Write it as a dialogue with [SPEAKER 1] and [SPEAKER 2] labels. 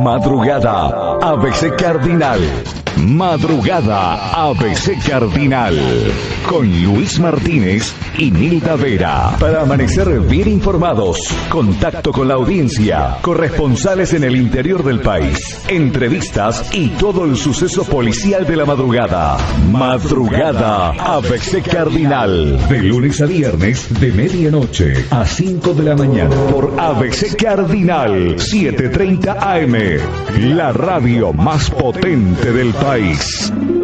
[SPEAKER 1] Madrugada ABC Cardinal. Madrugada ABC Cardinal. Con Luis Martínez y Nilda Vera. Para amanecer bien informados. Contacto con la audiencia. Corresponsales en el interior del país. Entrevistas y todo el suceso policial de la madrugada. Madrugada ABC Cardinal. De lunes a viernes de medianoche a 5 de la mañana. Por ABC Cardinal 7:30 AM. La radio más potente del país.